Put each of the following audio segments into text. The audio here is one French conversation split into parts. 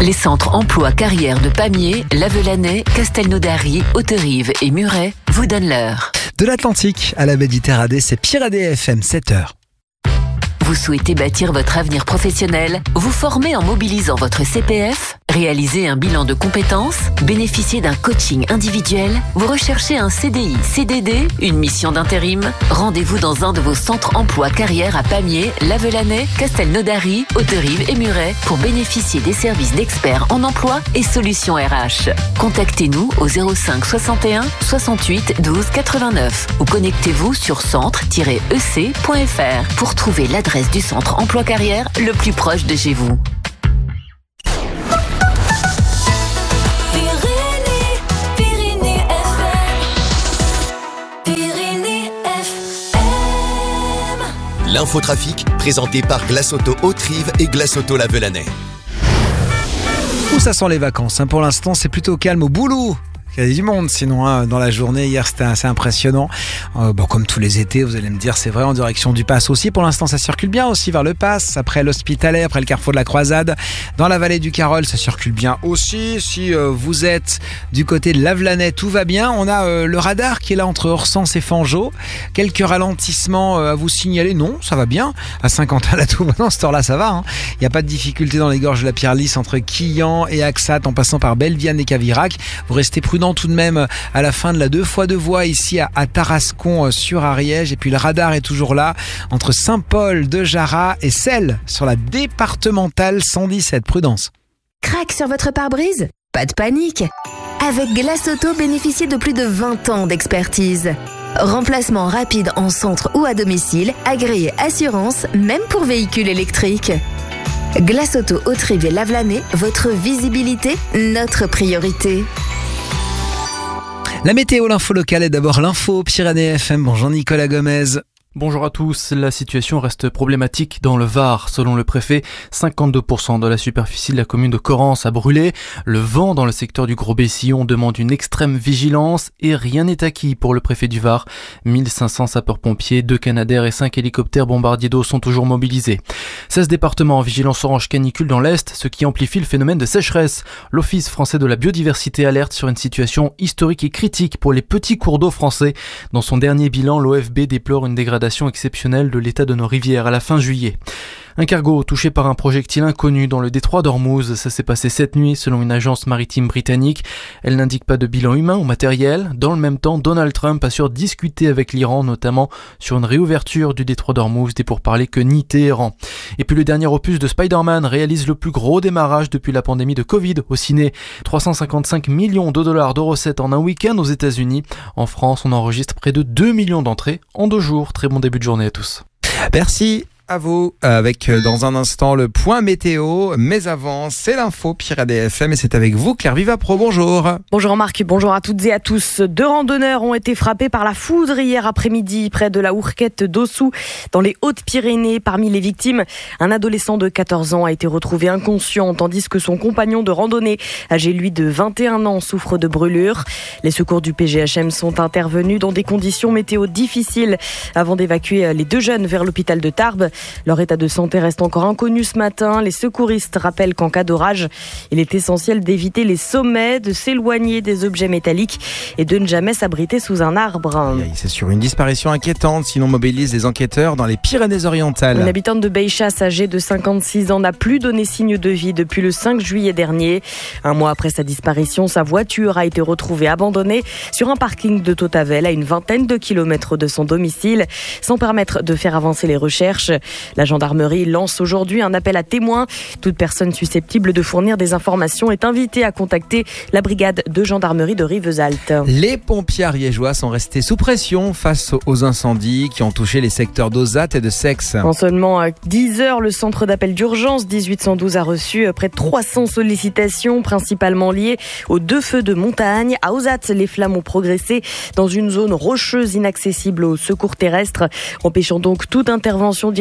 Les centres emploi carrière de Pamiers, Lavelanet, Castelnaudary, Hauterive et Muret vous donnent l'heure. De l'Atlantique à la Méditerranée, c'est Pyrénées FM, 7h. Vous souhaitez bâtir votre avenir professionnel? Vous former en mobilisant votre CPF? Réaliser un bilan de compétences? Bénéficier d'un coaching individuel? Vous recherchez un CDI, CDD? Une mission d'intérim? Rendez-vous dans un de vos centres emploi carrière à Pamiers, Lavelanet, Castelnaudary, Hauterive et Muret pour bénéficier des services d'experts en emploi et solutions RH. Contactez-nous au 05 61 68 12 89 ou connectez-vous sur centre-ec.fr pour trouver l'adresse du centre emploi carrière le plus proche de chez vous. L'infotrafic présenté par Glace Auto Hauterive et Glace Auto Lavelanet. Où ça sent les vacances, pour l'instant c'est plutôt calme au boulot. Il y a du monde sinon dans la journée. Hier c'était assez impressionnant. Comme tous les étés, vous allez me dire, c'est vrai, en direction du Pass aussi. Pour l'instant ça circule bien aussi vers le Pass, après l'Hospitalet, après le carrefour de la Croisade. Dans la vallée du Carol ça circule bien aussi. Si vous êtes du côté de Lavelanet, tout va bien. On a le radar qui est là entre Orsens et Fangeau. Quelques ralentissements à vous signaler. Non, ça va bien. À Saint-Quentin-la-Tour, maintenant cette heure là ça va. Il n'y a pas de difficulté dans les gorges de la Pierre-Lys entre Quillan et Axat en passant par Belleviane et Cavirac. Vous restez prudent tout de même à la fin de la 2x2 voies ici à Tarascon sur Ariège. Et puis le radar est toujours là entre Saint-Paul de Jarrat et Celles sur la départementale 117. Prudence. Crac sur votre pare-brise? Pas de panique. Avec Glace Auto, bénéficiez de plus de 20 ans d'expertise. Remplacement rapide en centre ou à domicile, agréé assurance, même pour véhicules électriques. Glace Auto Hauterive et Lavelanet, votre visibilité, notre priorité. La météo, l'info locale est d'abord l'info Pyrénées FM. Bonjour Nicolas Gomez. Bonjour à tous, la situation reste problématique dans le Var. Selon le préfet, 52% de la superficie de la commune de Correns a brûlé. Le vent dans le secteur du Gros-Bessillon demande une extrême vigilance et rien n'est acquis pour le préfet du Var. 1500 sapeurs-pompiers, 2 Canadair et 5 hélicoptères bombardiers d'eau sont toujours mobilisés. 16 départements en vigilance orange canicule dans l'Est, ce qui amplifie le phénomène de sécheresse. L'Office français de la biodiversité alerte sur une situation historique et critique pour les petits cours d'eau français. Dans son dernier bilan, l'OFB déplore une dégradation exceptionnelle de l'état de nos rivières à la fin juillet. Un cargo touché par un projectile inconnu dans le détroit d'Ormuz, ça s'est passé cette nuit selon une agence maritime britannique. Elle n'indique pas de bilan humain ou matériel. Dans le même temps, Donald Trump assure discuter avec l'Iran, notamment sur une réouverture du détroit d'Ormuz, des pourparlers que nie Téhéran. Et puis le dernier opus de Spider-Man réalise le plus gros démarrage depuis la pandémie de Covid au ciné. 355 millions de dollars de recettes en un week-end aux États-Unis. En France, on enregistre près de 2 millions d'entrées en 2 jours. Très bon début de journée à tous. Merci à vous, avec dans un instant le point météo, mais avant c'est l'info Pyrénées FM et c'est avec vous Claire Vivapro, bonjour. Bonjour Marc, bonjour à toutes et à tous. 2 randonneurs ont été frappés par la foudre hier après-midi près de la Hourquette d'Ossou dans les Hautes-Pyrénées. Parmi les victimes, un adolescent de 14 ans a été retrouvé inconscient tandis que son compagnon de randonnée, âgé lui de 21 ans, souffre de brûlures. Les secours du PGHM sont intervenus dans des conditions météo difficiles avant d'évacuer les 2 jeunes vers l'hôpital de Tarbes. Leur état de santé reste encore inconnu ce matin. Les secouristes rappellent qu'en cas d'orage, il est essentiel d'éviter les sommets, de s'éloigner des objets métalliques et de ne jamais s'abriter sous un arbre. C'est sur une disparition inquiétante, sinon mobilise les enquêteurs dans les Pyrénées-Orientales. Une habitante de Beychasse âgée de 56 ans n'a plus donné signe de vie depuis le 5 juillet dernier. Un mois après sa disparition, sa voiture a été retrouvée abandonnée sur un parking de Tautavel à une vingtaine de kilomètres de son domicile, sans permettre de faire avancer les recherches. La gendarmerie lance aujourd'hui un appel à témoins. Toute personne susceptible de fournir des informations est invitée à contacter la brigade de gendarmerie de Rivesaltes. Les pompiers ariégeois sont restés sous pression face aux incendies qui ont touché les secteurs d'Auzat et de Sex. En seulement 10 heures, le centre d'appel d'urgence 1812 a reçu près de 300 sollicitations, principalement liées aux 2 feux de montagne. À Auzat, les flammes ont progressé dans une zone rocheuse inaccessible aux secours terrestres, empêchant donc toute intervention directe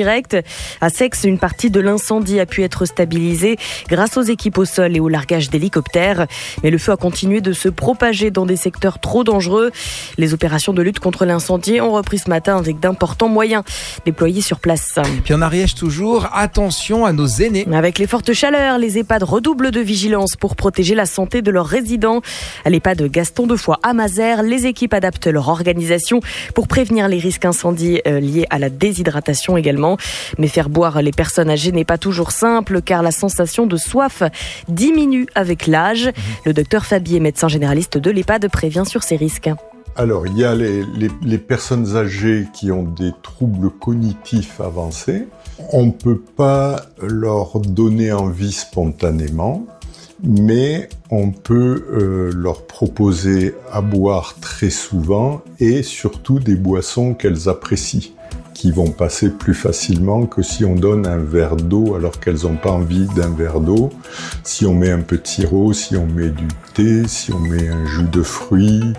direct. À Seix, une partie de l'incendie a pu être stabilisée grâce aux équipes au sol et au largage d'hélicoptères. Mais le feu a continué de se propager dans des secteurs trop dangereux. Les opérations de lutte contre l'incendie ont repris ce matin avec d'importants moyens déployés sur place. Puis en Ariège toujours, attention à nos aînés. Avec les fortes chaleurs, les EHPAD redoublent de vigilance pour protéger la santé de leurs résidents. À l'EHPAD Gaston de Foix à Mazères, les équipes adaptent leur organisation pour prévenir les risques incendies liés à la déshydratation également. Mais faire boire les personnes âgées n'est pas toujours simple car la sensation de soif diminue avec l'âge. Le docteur Fabier, médecin généraliste de l'EHPAD, prévient sur ces risques. Alors, il y a les personnes âgées qui ont des troubles cognitifs avancés. On ne peut pas leur donner envie spontanément, mais on peut leur proposer à boire très souvent et surtout des boissons qu'elles apprécient, qui vont passer plus facilement que si on donne un verre d'eau alors qu'elles n'ont pas envie d'un verre d'eau. Si on met un peu de sirop, si on met du thé, si on met un jus de fruits,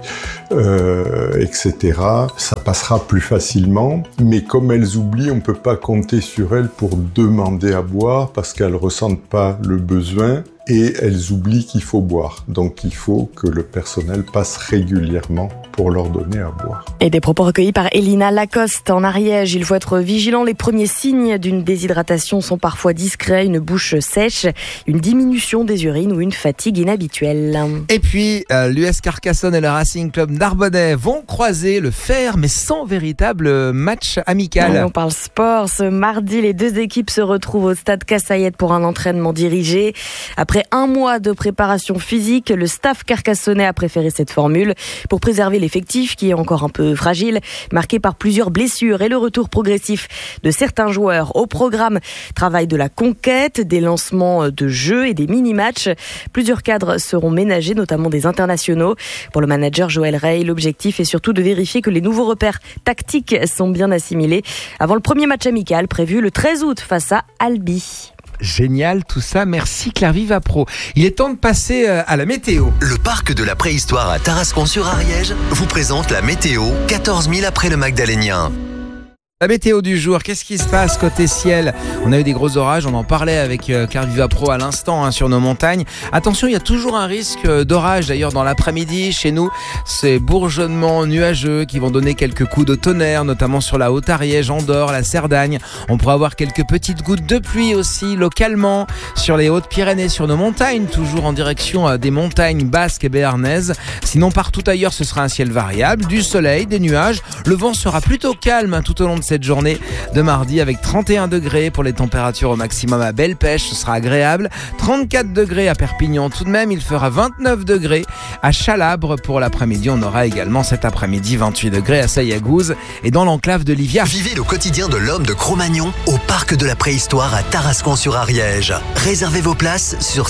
etc., ça passera plus facilement. Mais comme elles oublient, on ne peut pas compter sur elles pour demander à boire parce qu'elles ne ressentent pas le besoin. Et elles oublient qu'il faut boire. Donc il faut que le personnel passe régulièrement pour leur donner à boire. Et des propos recueillis par Elina Lacoste en Ariège. Il faut être vigilant. Les premiers signes d'une déshydratation sont parfois discrets. Une bouche sèche, une diminution des urines ou une fatigue inhabituelle. Et puis, l'US Carcassonne et le Racing Club Narbonnais vont croiser le fer, mais sans véritable match amical. Et on parle sport. Ce mardi, les deux équipes se retrouvent au stade Cassayette pour un entraînement dirigé. Après un mois de préparation physique, le staff carcassonnais a préféré cette formule pour préserver l'effectif qui est encore un peu fragile, marqué par plusieurs blessures et le retour progressif de certains joueurs. Au programme, travail de la conquête, des lancements de jeux et des mini-matchs. Plusieurs cadres seront ménagés, notamment des internationaux. Pour le manager Joël Rey, l'objectif est surtout de vérifier que les nouveaux repères tactiques sont bien assimilés avant le premier match amical prévu le 13 août face à Albi. Génial tout ça, merci Claire Vivapro. Il est temps de passer à la météo. Le parc de la préhistoire à Tarascon-sur-Ariège vous présente la météo 14 000 après le Magdalénien. La météo du jour, qu'est-ce qui se passe côté ciel ? On a eu des gros orages, on en parlait avec Claire Vivapro à l'instant sur nos montagnes. Attention, il y a toujours un risque d'orage d'ailleurs dans l'après-midi chez nous. Ces bourgeonnements nuageux qui vont donner quelques coups de tonnerre, notamment sur la Haute-Ariège, Andorre, la Cerdagne. On pourrait avoir quelques petites gouttes de pluie aussi localement sur les Hautes-Pyrénées, sur nos montagnes, toujours en direction des montagnes basques et béarnaises. Sinon partout ailleurs ce sera un ciel variable, du soleil, des nuages. Le vent sera plutôt calme tout au long de cette journée de mardi avec 31 degrés pour les températures au maximum à Belle-Pêche, ce sera agréable. 34 degrés à Perpignan tout de même, il fera 29 degrés à Chalabre pour l'après-midi. On aura également cet après-midi 28 degrés à Sayagouz et dans l'enclave de Livia. Vivez le quotidien de l'homme de Cro-Magnon au parc de la préhistoire à Tarascon-sur-Ariège. Réservez vos places sur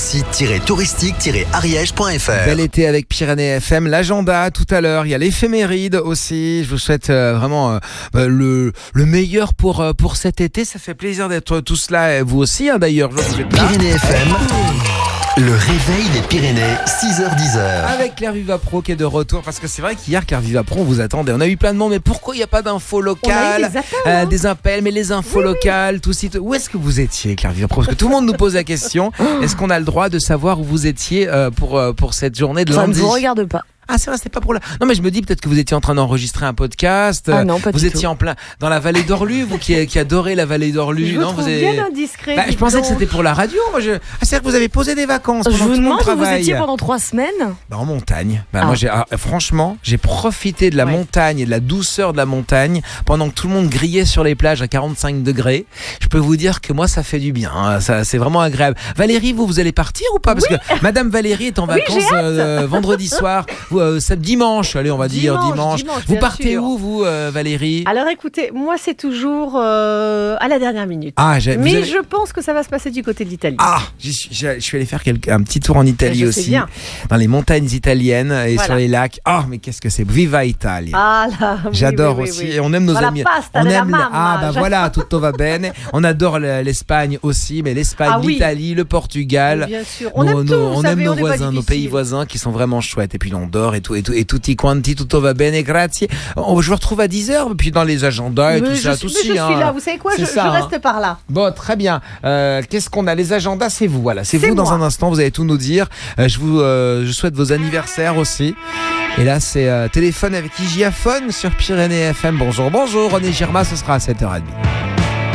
site-touristique-ariège.fr. Bel été avec Pyrénées FM, l'agenda tout à l'heure, il y a l'éphéméride aussi. Je vous souhaite vraiment le meilleur pour cet été. Ça fait plaisir d'être tous là, vous aussi d'ailleurs. Vous êtes là. Pyrénées FM, le réveil des Pyrénées, 6h-10h. Avec Claire Vivapro qui est de retour, parce que c'est vrai qu'hier Claire Vivapro on vous attendait. On a eu plein de monde, mais pourquoi il n'y a pas d'infos locales, des appels, mais les infos locales, tout site. Où est-ce que vous étiez Claire Vivapro ? Parce que tout le monde nous pose la question. Est-ce qu'on a le droit de savoir où vous étiez pour cette journée de lundi ? Ça ne vous regarde pas. Ah c'est vrai, c'était pas pour la... Non mais je me dis peut-être que vous étiez en train d'enregistrer un podcast. Ah non, pas vous du étiez tout. en plein dans la vallée d'Orlu, vous qui adorez la vallée d'Orlu. Je vous trouve bien indiscret. Je pensais que c'était pour la radio. Moi, c'est-à-dire que vous avez posé des vacances pendant Je vous tout mon demande où vous travail. étiez pendant 3 semaines. En montagne. Moi, franchement, j'ai profité de la montagne et de la douceur de la montagne pendant que tout le monde grillait sur les plages à 45 degrés. Je peux vous dire que moi, ça fait du bien. Ça, c'est vraiment agréable. Valérie, vous allez partir ou pas ? Parce que Madame Valérie est en vacances vendredi soir, dimanche. Allez, on va dire dimanche. Vous partez où, vous, Valérie ? Alors écoutez, moi c'est toujours à la dernière minute. Mais je pense que ça va se passer du côté de l'Italie. Je suis allé faire un petit tour en Italie aussi, dans les montagnes italiennes et sur les lacs. Mais qu'est-ce que c'est ? Viva Italia. J'adore aussi. Oui. Et on aime nos amis. On aime voilà, tutto va bene. On adore l'Espagne aussi, mais l'Espagne, l'Italie, le Portugal. Bien sûr. On aime nos voisins, nos pays voisins qui sont vraiment chouettes. Et puis l'Andorre. d'accord, et tutti quanti, tutto va bene, grazie. Je vous retrouve à 10h, puis dans les agendas et tout ça. Je suis là, vous savez quoi, je reste par là. Bon, très bien. Qu'est-ce qu'on a? Les agendas, c'est vous, voilà. C'est vous dans un instant, vous allez tout nous dire. Je souhaite vos anniversaires aussi. Et là, c'est téléphone avec Hygiaphone sur Pyrénées FM. Bonjour, René Girma, ce sera à 7h30.